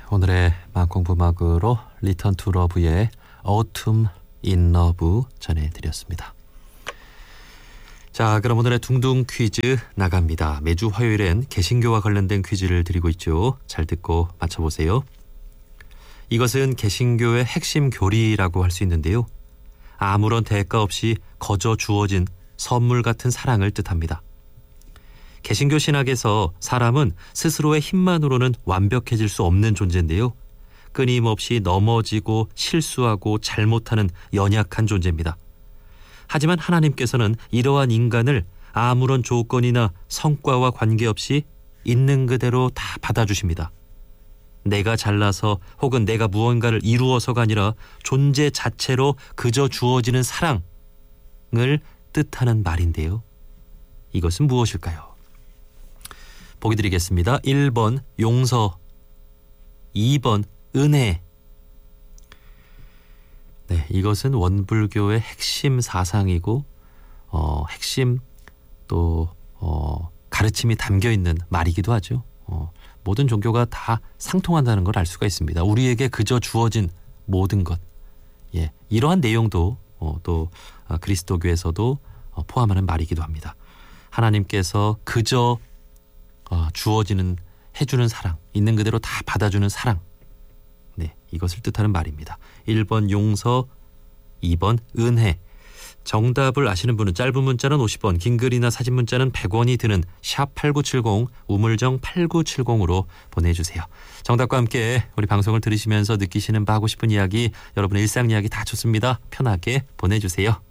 오늘의 공부막으로 리턴 투 러브의 Autumn in Love 전해드렸습니다. 자, 그럼 오늘의 둥둥 퀴즈 나갑니다. 매주 화요일엔 개신교와 관련된 퀴즈를 드리고 있죠. 잘 듣고 맞춰보세요. 이것은 개신교의 핵심 교리라고 할 수 있는데요. 아무런 대가 없이 거저 주어진 선물 같은 사랑을 뜻합니다. 개신교 신학에서 사람은 스스로의 힘만으로는 완벽해질 수 없는 존재인데요. 끊임없이 넘어지고 실수하고 잘못하는 연약한 존재입니다. 하지만 하나님께서는 이러한 인간을 아무런 조건이나 성과와 관계없이 있는 그대로 다 받아주십니다. 내가 잘나서 혹은 내가 무언가를 이루어서가 아니라 존재 자체로 그저 주어지는 사랑을 뜻하는 말인데요. 이것은 무엇일까요? 보기 드리겠습니다. 1번 용서, 2번 은혜. 네, 이것은 원불교의 핵심 사상이고 핵심 또 가르침이 담겨있는 말이기도 하죠. 모든 종교가 다 상통한다는 걸 알 수가 있습니다. 우리에게 그저 주어진 모든 것. 예, 이러한 내용도 또 그리스도교에서도 포함하는 말이기도 합니다. 하나님께서 그저 주어지는 해주는 사랑, 있는 그대로 다 받아주는 사랑. 네, 이것을 뜻하는 말입니다. 1번 용서, 2번 은혜. 정답을 아시는 분은 짧은 문자는 50원, 긴 글이나 사진 문자는 100원이 드는 샵8970, 우물정 8970으로 보내주세요. 정답과 함께 우리 방송을 들으시면서 느끼시는 바, 하고 싶은 이야기, 여러분의 일상 이야기 다 좋습니다. 편하게 보내주세요.